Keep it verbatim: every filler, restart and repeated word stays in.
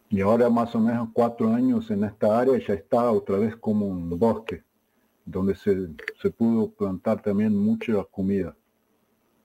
Y ahora más o menos cuatro años en esta área ya está otra vez como un bosque, donde se, se pudo plantar también mucha comida.